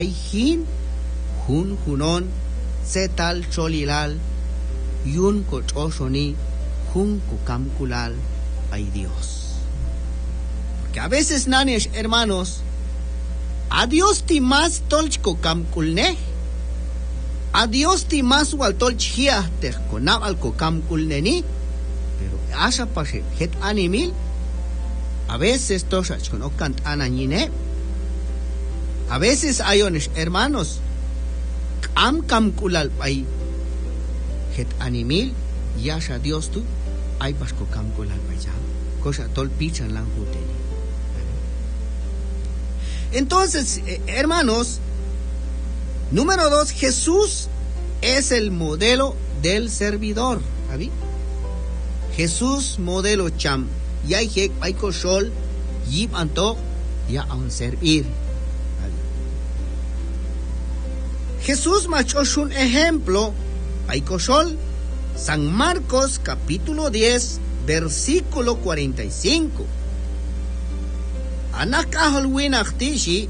hin hun hunon setal cholilal yun ko choshoni hun ko kamkulal ay Dios. Porque a veces nanes hermanos, a Dios ti más tolch ko kamkulne, a Dios ti más wal tolch hiya te konabal ko kamkulneni, pero asa pashe het animil, a veces toshach con okant ananyine, a veces ayones hermanos, kamkulal pay het animil, yasha Dios tu, ay pasco kamkulal payam, cosa tol pichan lang huteni. Entonces, hermanos, número 2, Jesús es el modelo del servidor. ¿Sabi? Jesús modelo cham. Ya hek paiko shol yib anto ya aun servir. ¿Sabi? Jesús machosh un ejemplo paiko shol San Marcos capítulo 10 versículo 45. Anak ahol winak tishi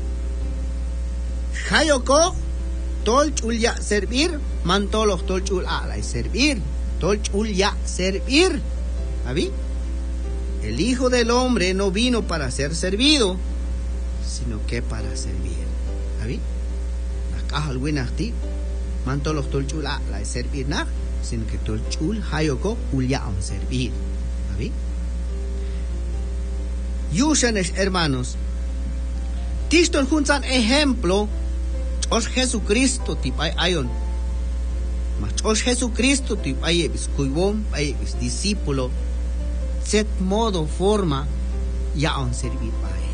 hayoko tolchul ya servir mantoloch tolchul alay servir tolchul ya servir. ¿Sabi? El Hijo del Hombre no vino para ser servido, sino que para servir. ¿Sabi? Anak ahol winak ti mantoloch tolchul alay servir na, sino que tolchul hayoko ulya on servir. ¿Sabi? Yushanes hermanos, tiston juntan ejemplo, os Jesucristo tipay ayon, mas os Jesucristo tipay bis kuybom, ay bis discípulo, set modo forma ya on servir para él.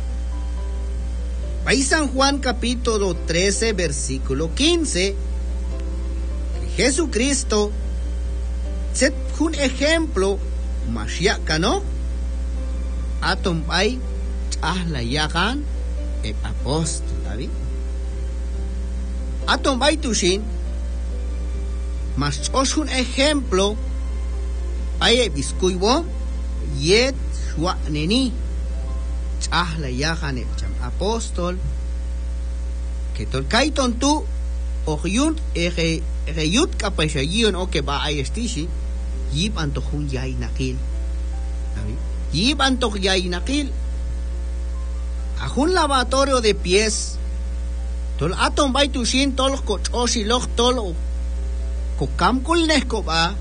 Ahí San Juan capítulo 13 versículo 15, Jesucristo set un ejemplo, mas ya cano, atom bay la yakan e apóstol. ¿Sabi? Atom bay tushin mas os un ejemplo ay biskuibo yet shwa neni la yakan e cham apóstol que tol kaiton tu o yun yut kapashayon o que ba ay estishi yib antohun yay nakil. ¿Sabi? Yiban tok yay nakil. Ajun lavatorio de pies. Tol atom bay tushin tol ko choshilok tol ko kamkul nesko ba.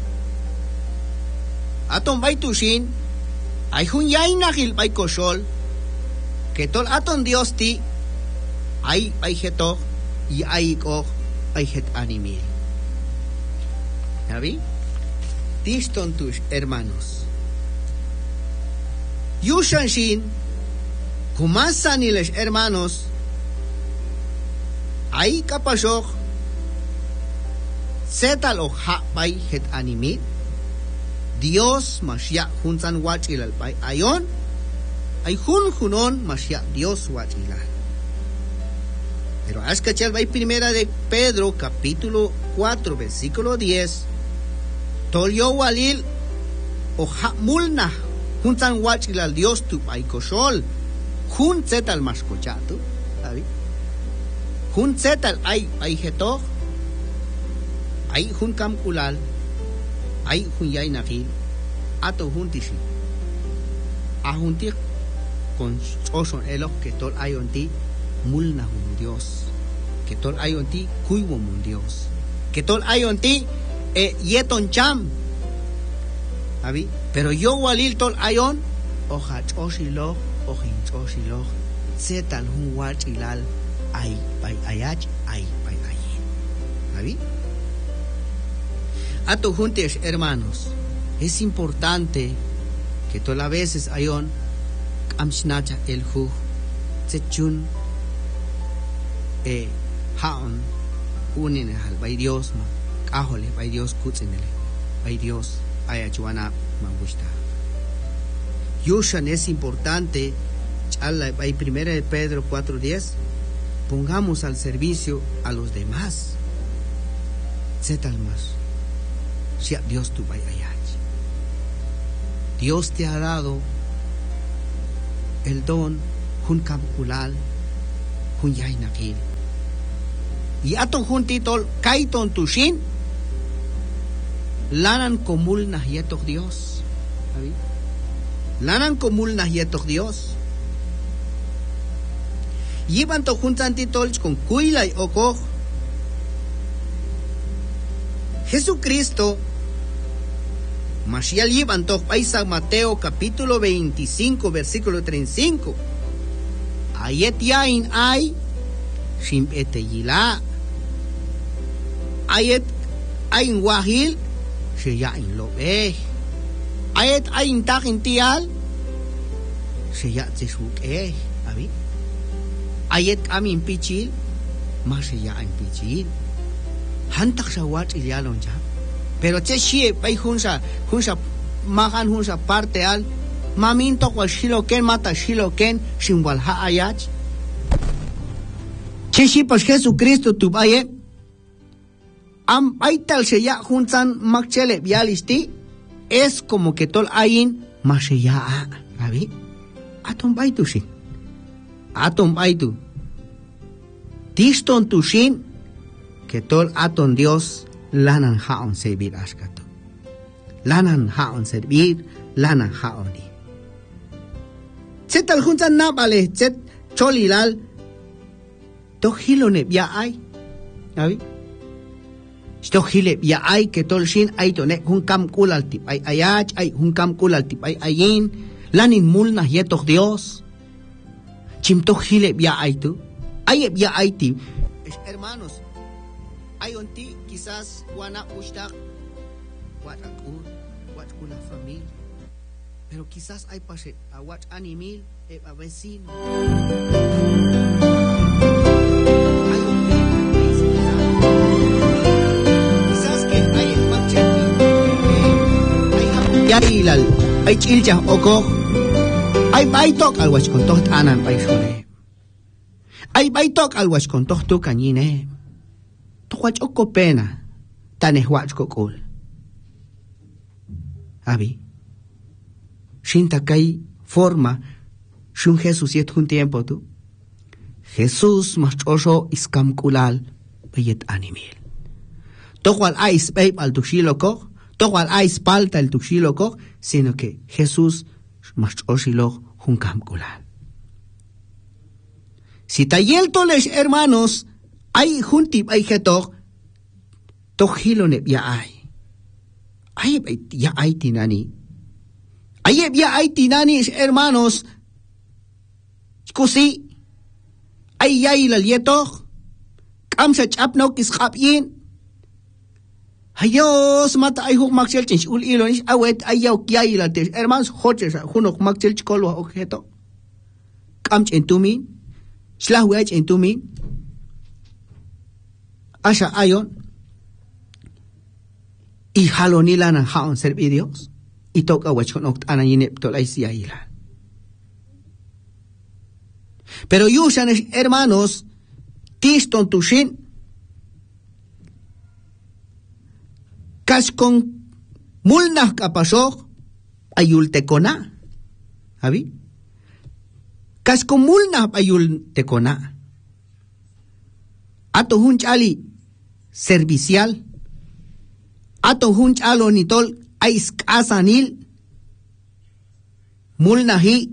Atom bay tushin ay hun yay nakil bay koshol. Que tol atom Dios ti ay hetok y ay ko ay het animil. ¿Sabi? Tiston tus hermanos. Yushanshin, kumasaniles hermanos, ay kapashok, setalo ha bay het animit, Dios masya hunsan wachilal bay ayon, ay hunon masya Dios wachilal. Pero askachel bay primera de Pedro capítulo 4 versículo 10, tolyo walil o ha mulna, juntan wachilal Dios tu paikoshol, jun zetal mascochato, ¿sabi? Jun zetal ay heto, ay jun kamkulal, ay jun yay nakil, ato juntishi, a junti con oson elok que tol ayonti mulna hun Dios, que tol ayonti kuiwo mun Dios, que tol ayonti yeton cham. ¿Sabi? Pero yo walil tol ayon oja choshilo ojin choshilo zetal hun wachilal ay bay ayach ay bay ayin. ¿Sabi? Ato juntes hermanos, es importante que todas las veces ayon amshnacha el hu zechun haon unine hal bay Dios ma kahole bay Dios kutsenele bay Dios ayachuana mangusta. Yushan es importante, hay primera de Pedro 4:10, pongamos al servicio a los demás. Zetal más. Si Dios tu vaya allá. Dios te ha dado el don jun kamkulal hunyay nakil. Y atong juntitol kaiton tushin lanan komul na yetok Dios. Lanan komul na yetok Dios. Yiban to juntan titol con kuilay oko Jesucristo Mashiach yiban to paisa Mateo capítulo 25 versículo 35. Ayet yain ay shim ete yila. Ayet ain wahil sheyain lobe. Ayet ain takin tial sheyat zeshuk abi. Ayet amin pichil masheyain pichil. Hantak sa wat ilyalon ja. Pero che shie pay hunsa mahan hunsa parte al maminto kwal shiloken mata shiloken shinwal ha ayach. Che shi pas Jesucristo tubaye am aital sheya hunsan makchele bialisti es como que tol ayin masheya abi. Atom baitu shi. Atom baitu. Tiston tushin que tol aton Dios lanan haon servir ashkato. Lanan haon servir, lanan haoni. Set al juntan nabale, set cholilal, tohilone bia ay. ¿Sabi? Tohile bia ay que tol shin ay tone hunkam kulal tip ay ayach ay hunkam kulal tip ay ayin, lanin mulna yetok Dios. Chim tohile bia ay tu. Ay bia ay ti. Hermanos, ayon ti quizás wana ustak wat una familia, pero quizás hay pase a wat animil e a vecino. Quizás que hay machete, hay yailal, hay chilja oko, hay baitok al wach con toht anan baishole. Hay baitok al wach con toht tu cañine. Tuwach oko pena, tanes wach kokol. Abi, shinta kai forma, shun Jesús yet un tiempo tu. Jesús machoso iskam kulal, bayet animil. Tokwal ais babe al tushiloko, tokwal ais palta al tushiloko, sino que Jesús machoshilo hunkam kulal. Si tayeltoles hermanos, ay juntip ay getok, tohilone ya ay. Ay ya ay tinani. Ay ya ay tinani hermanos. Kusi ay yay lalyetok. Kam sa chapno kiskapin. Hayos mata ay huk maksel chinch ul ilon awet ayaw yay lates hermanos hoche sa hunok maksel chkolwa okheto. Kam chentumin. Slah wech entumin. Asha ayon. Y halonila nan haon servir Dios. Y toca wachon oct anayinep tolay siya ilan. Pero yusan hermanos, tiston tushin, kas con mulnah kapasok, ayul tekona. ¿Abi? Kas con mulnah ayul tekona. Ato hunchali servicial. Ato hunch alo nitol ais kasanil mulnahi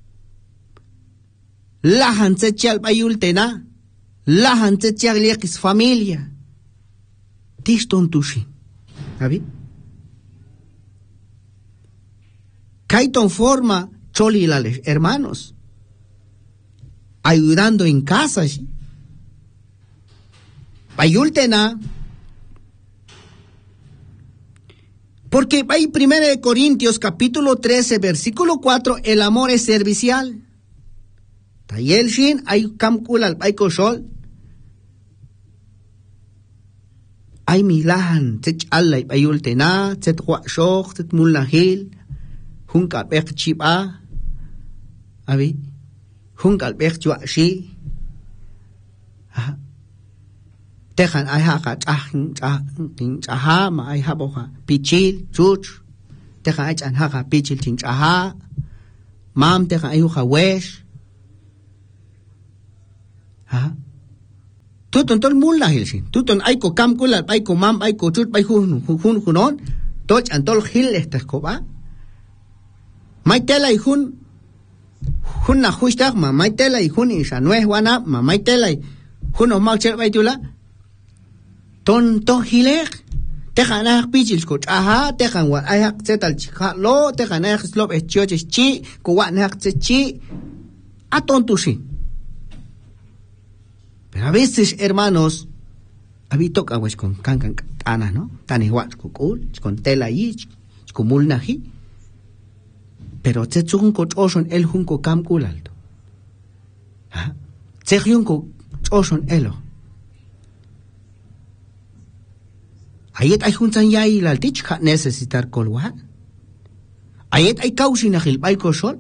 lahan tsetchal bayul tena lahan tsetchal liakis familia tiston tushi. ¿Abi? Kaiton forma cholilales hermanos ayudando en casa bayul tena. Porque hay 1 Corintios capítulo 13 versículo 4, el amor es servicial. Tayel shin ay kamkulal ay koshol. Ay milahan tet alay ayul tena tet washok tet mulnahil hunka bek chiba. Abi hunka bek chwashi. Tejan ay haka chaha ma ay haboha pichil chuch tejan ay chan haka pichil tin chaha mam tejan ay huha wesh ha tuton tol mulla hilsin tuton ay ko kam kulal ay ko mam ay ko chut ay hunon toch antol hil estas ko ba may tela hun na huistag ma may tela hun isa nuez wana ma may tela hun o malcher bay tula ton hilek te khana pichil ko aha te khan wa ayak setal chikha lo te khana slop echoch chi ko wa nak chi aton tusin. Pero a veces, hermanos, habito kawas con kankan ana, ¿no? Tan igual con tela ahí, con mulnaji. Pero te tsun ko choson el hun ko kam kulalto. ¿Ah? Te hyun ko choson elo. Ayet ay hun san yai laltich ka necesitar kolwa. Ayet ay kausin agil bay ko sol.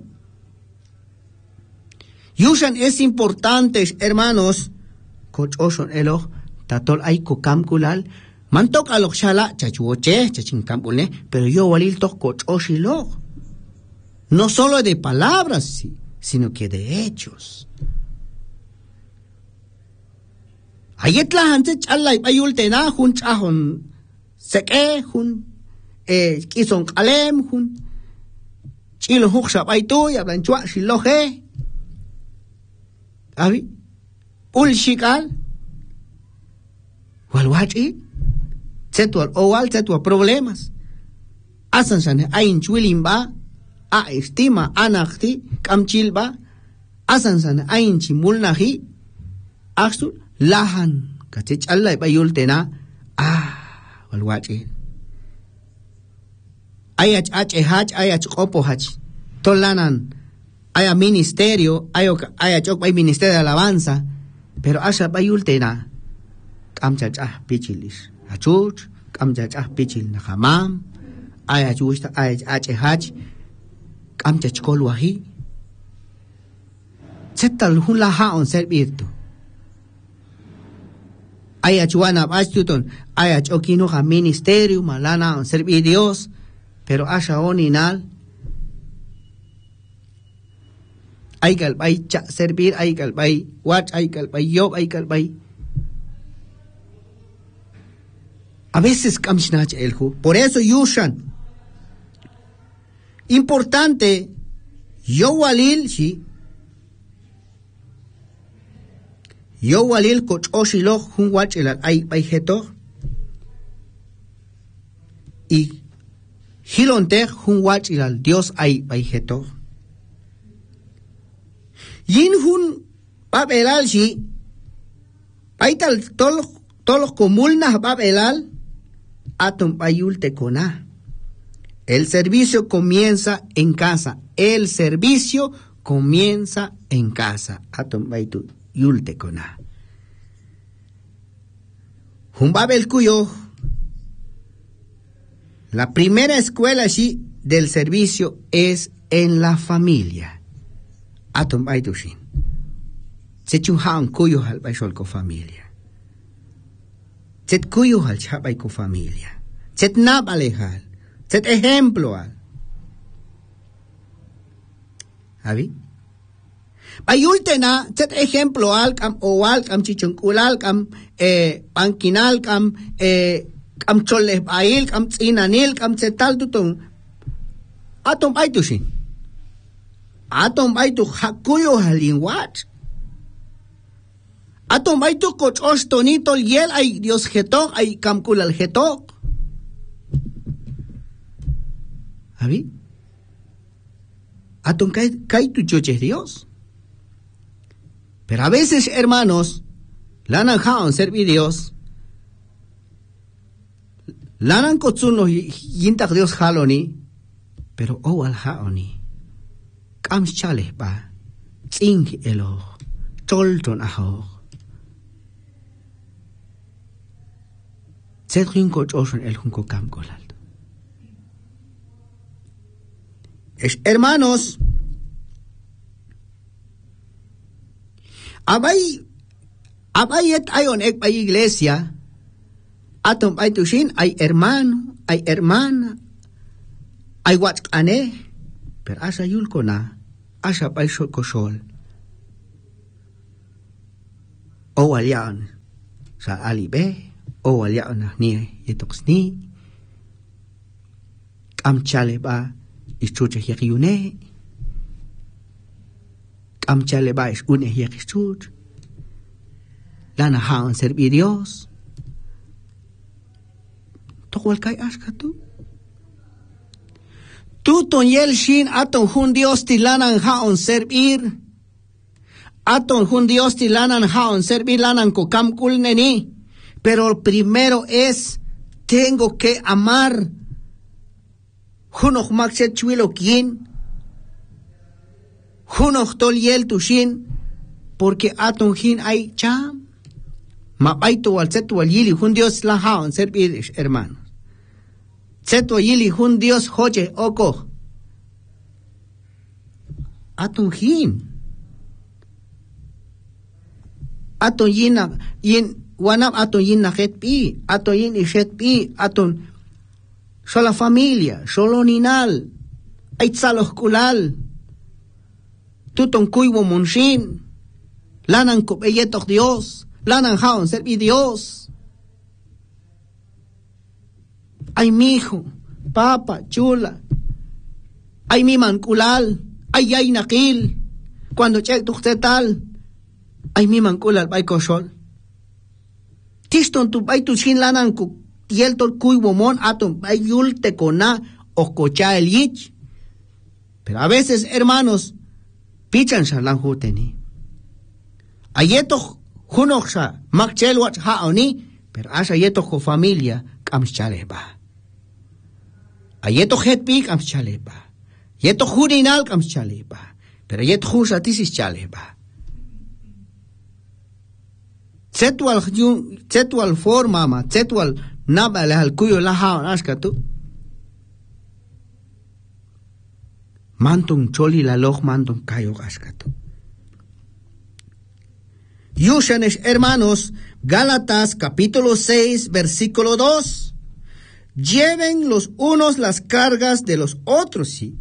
Yusan es importante, hermanos, coach oson elo tatol ay ko kamkulal mantok alok shala chachuoche chachin kampulne pero yo walil tok coach osilo no solo de palabras sino que de hechos ayetla hanse challay bayul tena hun chahon seke hun kison kalem hun chilo huksha baytu yablan chua shiloje abi Ulshikal walwachi tetual owal tetual problemas asan ain chuilimba a estima anakti kamchilba asan ain chimulnahi aksu lahan katech allai bayultena walwachi ayach ayach qopo hach tolanan aya ministerio ayach ok ministerio de alabanza pero asha bayultena kamchacha pichilis achuch kamchacha pichil na hamam aya chusta aya hach kamchach kolwahi setal hula haon servito aya chuana bastuton aya chokino ha ministerio malana on servir Dios pero asha oninal ay galbay cha servir ay galbay watch ay galbay yob ay galbay a veces kamshnach elhu por eso yushan importante yo walil coach oshilo hun watch el ay bay heto y hilonte hun watch el Dios ay bay heto yin hun babelal si paital tolos comulnas babelal atom bayul tekona. El servicio comienza en casa. El servicio comienza en casa. Atom bayul tekona. Hun babel cuyo la primera escuela sí del servicio es en la familia. Atom baytushin. Se chuhan kuyo hal baysol ko familia. Set kuyo hal chabay ko familia. Set nabalehal. Set ejemplo al. ¿Abi? Bayultena set ejemplo al kam owal kam chichunkulal kam pankinal kam choleh bail kam tsinanil kam setal tutong. Atom baytushin. Atom baytu hakuyo halin wat. Atom baytu coach ostonito yel ay Dios getok ay kamkulal getok. ¿Abi? Atom kay tu choche Dios. Pero a veces, hermanos, lanan jaon servir Dios. Lanan kotsuno yintak Dios haloni, pero owal haoni. Kams chale ba, tsing elo, tolton aho. Set rinko choson el junko kam kolal. Hermanos, abayet ayon ek bay iglesia, atom ay tushin ay hermano, ay hermana, ay watch ane, pero asa yul ko na, asa pay sol ko sol. o walian sa alibe o walian na ni yetoxni am chale ba ichuche yune am chale ba is une yechuch lana haon servir Dios to walkai askatu tu ton yel shin aton hun Dios tilanan haon servir aton hun Dios tilanan haon servir lanan kokam kulneni, pero primero es tengo que amar hunok makset chuilo kin hunok tol yel tushin porque aton hin ay cham mapaito wal setu wal yili hun Dios la haon servir hermanos setu yili hun Dios hoche oko aton hin aton yin wanap aton yin najet pi aton yin ishet pi aton sola familia solo ninal aitzalos kulal tuton kuiwo monshin lanan kopeyetok Dios lanan haon servi Dios ay mi hijo papa chula ay mi mankulal ay nakil cuando chek tuktetal ay mi mankulal bay koshol tiston tu bay tu shin lanan ku yeltol kuiwo mon aton bay yulte kona o kocha el yich. Pero a veces hermanos pichan shalan huteni ayeto hunoxa makchel wat haoni pero asha yeto ko familia kamchaleba ayeto hetpi kamchaleba yeto huninal kamchaleba pero yeto husa tisis chaleba Tsetual forma ma tsetual nabale al kuyo la haon askatu mantung choli la loj mantung kayo askatu. Yushanesh hermanos, Gálatas capítulo 6 versículo 2. Lleven los unos las cargas de los otros, sí.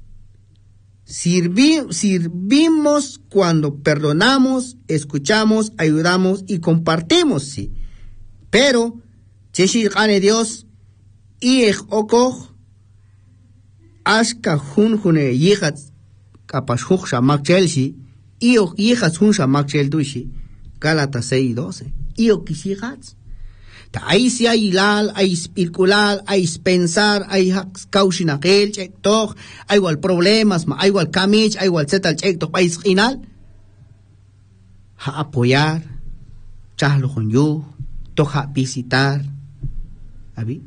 Servimos cuando perdonamos, escuchamos, ayudamos y compartimos, sí. Pero, cheshi gane Dios, y oko, ashka hunjune yihat, kapas huksha makchelsi, y yihat hunsha makchel dushi, Gálatas 6:12, y okishihats. Ahí sí hay hilal, hay circular, hay pensar, hay cauchinakel, chektok, hay igual problemas, hay igual camich, hay igual zetal chektok, hay final. Ha apoyar, chahlo con yo, toja visitar. ¿Abi?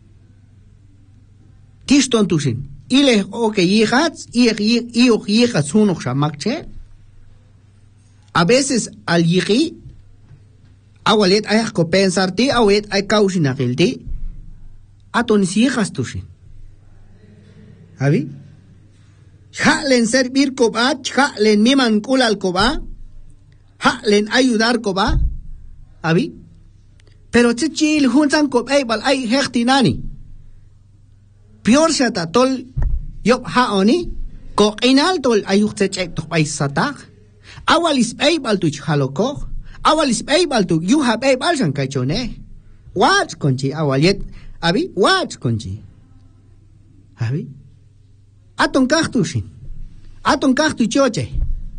Tiston tusin, ile o que yihats, y yihats uno shamakche. A veces al yihi, awalet ay ko pensar ti awet ay kausinakil ti aton si hastusin abi halen servir ko ba halen miman kulal ko ba halen ayudar ko ba abi pero chichil hunsan ko ay bal ay hechtinani pior shata tol yop haoni ko inal tol ayuk chek to ay satak awalis ay bal tu haloko awalis able to you have able san kachone what konchi awalet abi what konchi abi aton kahtushin aton kahtu choche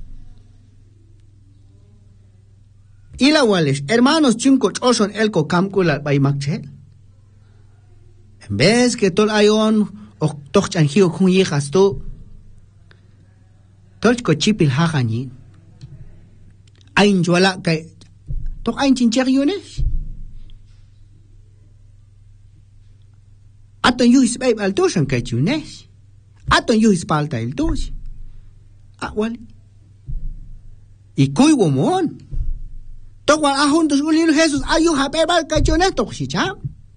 ila wales hermanos chunko choson elko kamkula bay makchel en vez que tol ayon o tochan hiu kun hijas tu tolko chipil hagani ain juala kay tok ain chincheriones aton yuhis babe al toshan kay chunes aton yuhis palta el tos wali y kuy womon tok wal ahuntos ulil Jesus ayu habe bal kay chunes tok si cham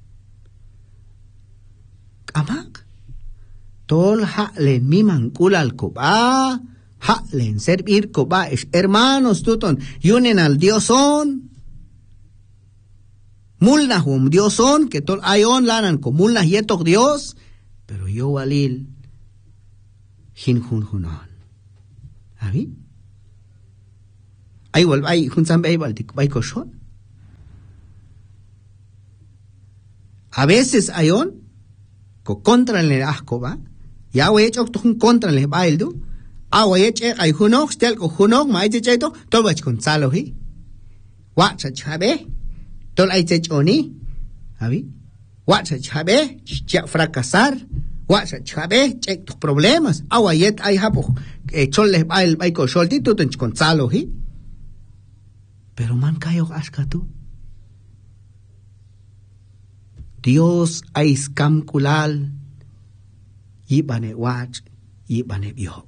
amak tol ha len mi mankulal ko ba ha len servir ko ba es hermanos tuton yunen al dioson mulna hum dioson que tol ayon lanan ko mulna yetok Dios pero yo walil hin hun hunon abi ay wal ay junsan bay wal dik bay koshol. A veces ayon ko contra le asco ba ya we chok to contra le baildo a we che ay hunok stel ko hunok mai che to tol bach kon salo hi wa cha chabe tol ay che choni abi wa cha chabe cha fracasar wa cha chabe che tus problemas a wayet ay hapo chol le bail bay ko solti to kon salo hi pero man kayo aska tu Dios ay skam kulal yibane wach yibane bio.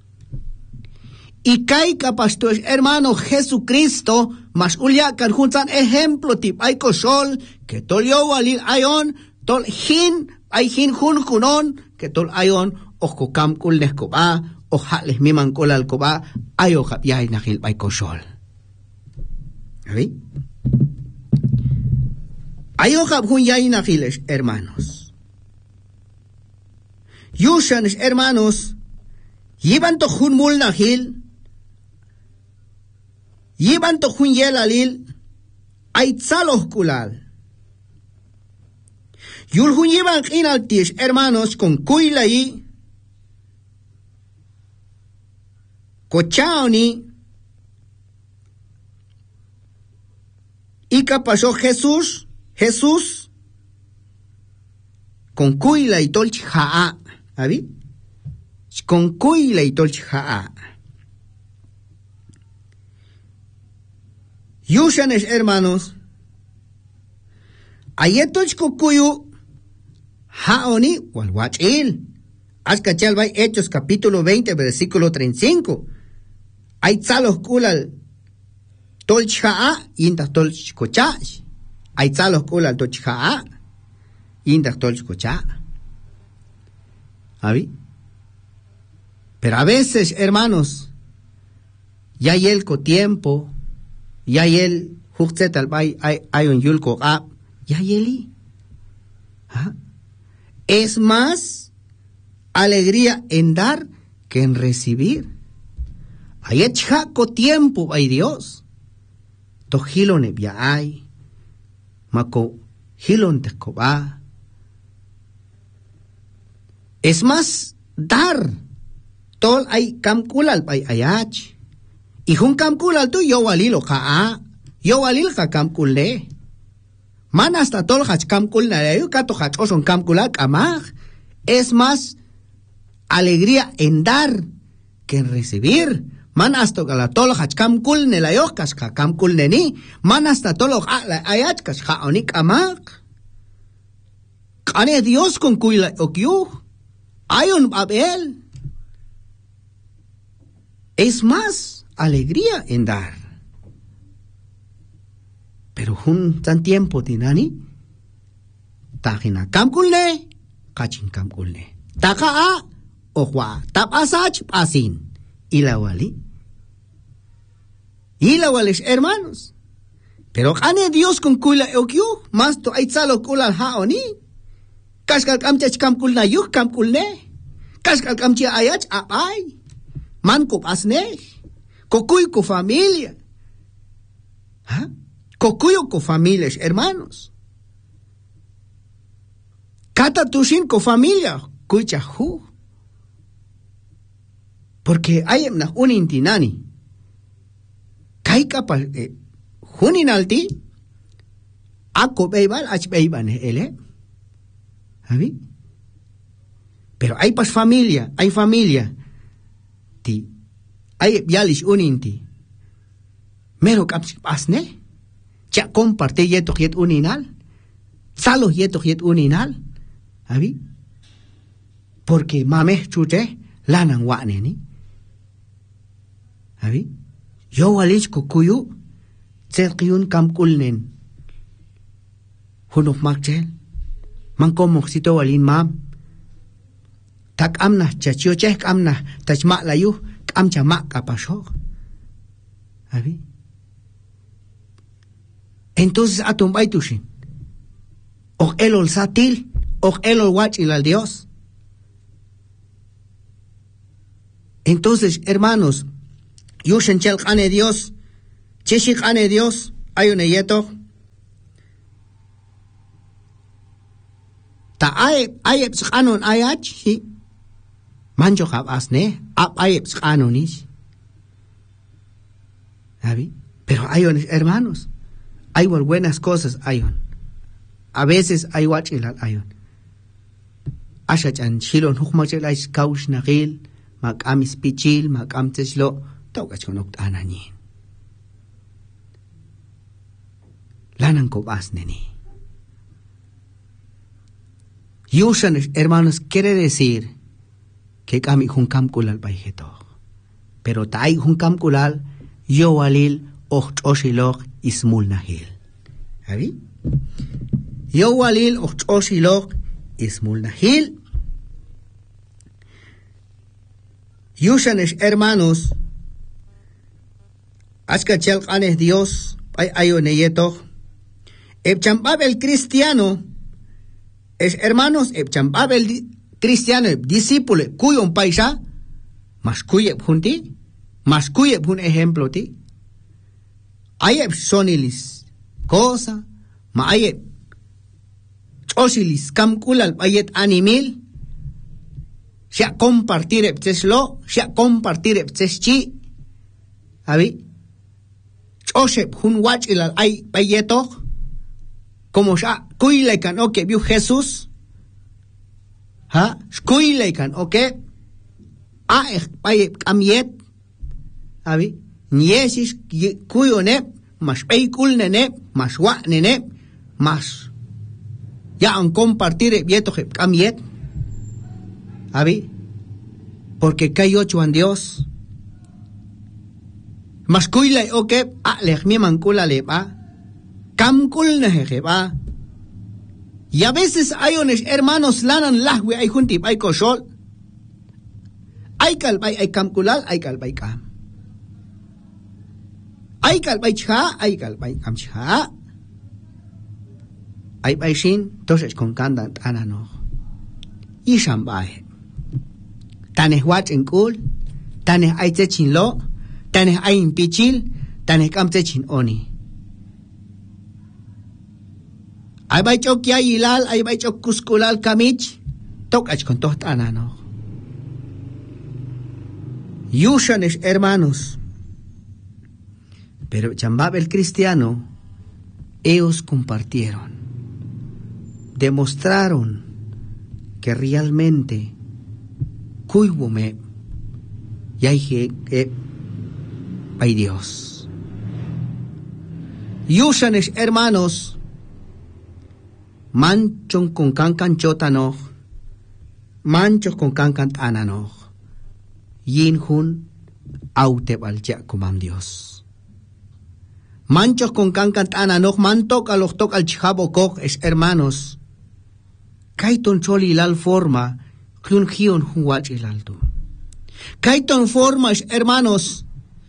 Y caiga pastor hermano Jesucristo mas ulia kan juntan ejemplo tip ay kosol que tol yo walil ayon tol hin ay hin hun kunon que tol ayon o kam kul neskoba o hales miman kolal koba ayo kapyay nakil ay kosol. ¿Abi? Ayo kap hun yay nakiles hermanos. Yushanes hermanos yiban to hun mul nakil yiban to hun yelalil ay tsalos kulal. Yul hun yiban kinaltish hermanos con kuylai kochaoni y que pasó Jesús con cuila y tolch haa, ¿abi? Con cuila y tolch haa. Yushanes hermanos, ayetolch kukuyu haoni walwachil. Ascachal vai Hechos capítulo 20 versículo 35. Ay tzalos kulal tolch haa inda tolch kochach. Ay tzalos kulal tolch haa inda tolch kochach. ¿Abi? Pero a veces, hermanos, ya hay el tiempo, ya hay el huxet al bay, hay un yulko ab, ya hay el. Es más alegría en dar que en recibir. Hay echjaco tiempo, ay Dios. To hilone ya hay, mako hilon te koba. Es más dar. Tol ay kamkulal ay ayach. Y jun kamkulal tu yo walilo kaa. Yo walil ka kamkulle. Man hasta tol hach kamkul na yo kato hach oson kamkulak amag. Es más alegría en dar que en recibir. Man hasta la tol hach kamkul ne la yo kas ka kamkul neni. Man hasta tol ayach kas ka onik amag. Kane Dios con kuila okyu. Ayon Babel. Es más alegría en dar. Pero juntan tiempo tinani. Tajina kamkulne, kachin kamkulne. Taka ohwa, tapasach pasin. Ilawali. Ilawales hermanos. Pero kane Dios con kula okyu, más to aitzalo kula haoni. Kaskal kamchach kamkulna yuk kamkulne. Kaskal kamchi ayach apay. Manco pasne, cocuyo con familia, cocuyo con familias, hermanos. Cata tushin con familia, cucha hu. Porque hay un intinani. Kaika pa huninalti, ako beibal, ach beiban ele. ¿Sabi? Pero hay pas familia, hay familia. Ti ay yalish uninti mero kapsi pasne cha comparte yeto yet uninal salo yeto yet uninal abi porque mame chute lanan wane ni abi yo walish kukuyu tselqiyun kamkulnen hunok makchel man komoxito walin mam tak amna chachio chek amna tachma layu am chama kapasho. ¿Abi? Entonces atumbay tushin. O elol satil, o elol wachil al Dios. Entonces, hermanos, yushen chelkane Dios, Chishik ane Dios, ayon yeto. Ta ayep anon ayach, hi. Manjo hab asne, ayep anonis. ¿Sabe? Pero ayon hermanos, hay buenas cosas ayon. A veces hay wachilal ayon. Ashachan shilon hukmachelais kaush nagil, makamis pichil, makam teslo, tawkachonok ananin. Lanan kobas neni. Yushan, hermanos, quiere decir que kami hunkam kulal baijeto. Pero tai hunkam kulal, yo walil, oshilog ismul nahil. ¿Sabi? Yo walil, oshilog ismul nahil. Yushan, hermanos, askachel kanes Dios, ayoneyeto. Epchampab el cristiano, es hermanos, epchampab el cristiano, discípulo, cuyo un paisa, mas cuyo junti, mas cuyo un ejemplo ti. Ayep sonilis, cosa, ma ayep chosilis, kamkulal, ayet animil, sea compartir epteslo, sea compartir epteschi, ¿abi? Chosep hun wach ilal ay payetok, como ya kuile kan oke vio Jesús, ha kuile kan oke a pay kamiet, abi niesis kuyo ne mas peikul ne mas wa ne mas ya an compartir vieto kamiet, abi porque kay ocho an Dios mas kuile oke a lehmi mankula lepa kamkul neheba. Y a veces hay unos hermanos lanan lahwe ay juntip ay koshol. Ay kalbay ay kamkulal ay kalbay kam. Ay kalbay cha ay kalbay kam cha. Ay baishin entonces con kandan anano. Y shambay. Taneh wat en kul, taneh ay techin lo, taneh ay impichil, taneh kam techin oni. Ay bay chok ya ilal, ay bay chok kuskulal kamich, tokach con toht anano. Yushanes hermanos, pero chambab el cristiano, ellos compartieron, demostraron que realmente kuibume yaije bay Dios. Yushanes hermanos, manchon con cancan chotano, manchos con cancan anano, yin hun autebal ya comam Dios. Manchos con cancan anano, mantok a los toc al chijabo koch es hermanos, kaiton choli lal forma, kyun gion huach el alto. Kaiton forma es hermanos,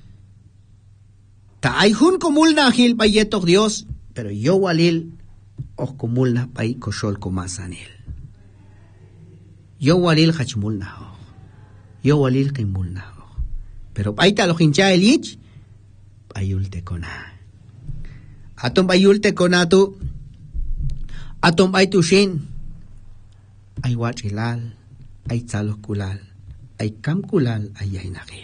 ta ay hun comul nahil bayetok Dios, pero yo walil, o kumulna pay koshol kumasanil. Yo walil hachmulna ho. Yo walil kimulna ho. Pero paita lo hincha elich, payulte kona. Atom payulte kona tu, atom pay tushin, ay wachilal, ay tzalokulal, ay kamkulal, ay yainagil.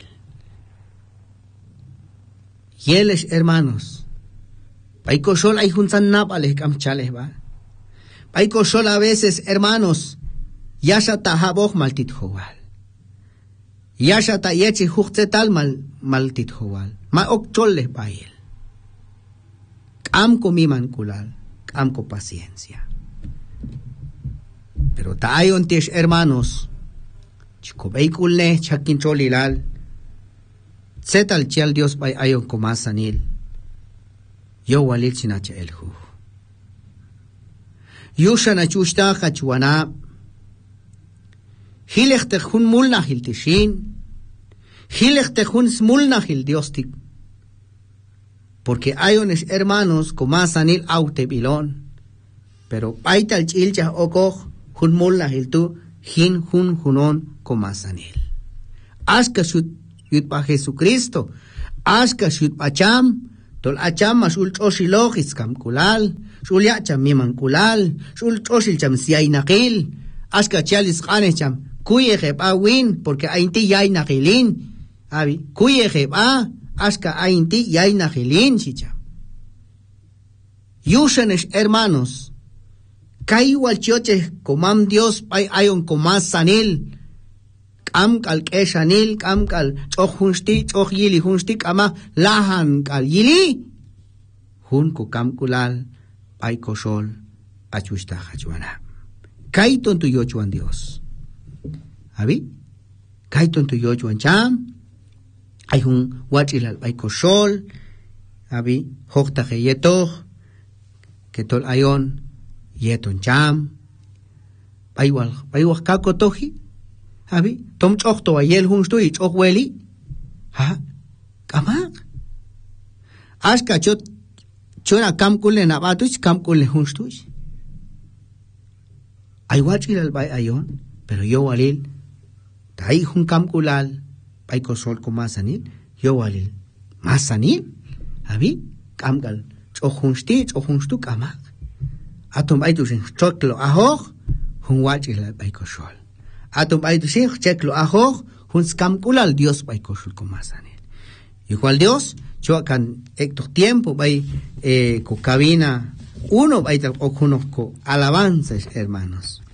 Yeles hermanos, pay koshol ay junsan napales kamchales va. Pay koshol a veces, hermanos, yasha tahabok maltit howal. Yasha ta yechi huktetal maltit howal. Ma okcholes bayel. Kam ko miman kulal, kam ko paciencia. Pero tayon tish hermanos, chiko baykulne chakin cholilal. Setal chial Dios bay ayon kumasanil. Yo walil sinacha elhu. Yusha na chushta kachuana. Hilech tejun mulna hiltishin. Hilech tejun smulna hil diostik. Porque hay unos hermanos como sanil autebilón. Pero paita el chilcha okoch hun mulna hil tu hin hun hunon como sanil. Aska shut yut pa Jesucristo. Aska shut pa cham. tol acham shul choshilog iskam kulal shul ya cham miman kulal shul choshil cham siay naqil aska chalis qane cham kuye kheba win porque ainti yay naqilin abi kuye kheba aska ainti yay naqilin chicha yushanesh hermanos kai walchoche komam Dios pay ayon komas sanil am kal keshanil am kal chokhunsti chokh yili hunsti kama lahan kal yili hun ko kam kulal pay kosol achusta hachuana kaiton tu yochuan Dios abi kaiton tu yochuan cham ay hun wachilal pay kosol abi hokta yeto ketol ayon yeton cham paywal kakotohi abi tom chokto ayel hunstu y chokweli ha kama aska chona kamkule na batuch kamkule hunstu ay wachilal bay ayon pero yo walil tai hun kamkulal pay kosol ko masanil yo walil masanil abi kamgal chokhunstu kama atom ay tusin choklo ahog hun wachilal bay kosol atom ay tusin cheklo ahog hun skamkulal Dios bay kosol ko masanil igual Dios yo kan estos tiempo bay ko cabina uno bay tal okuno ko alabanzas hermanos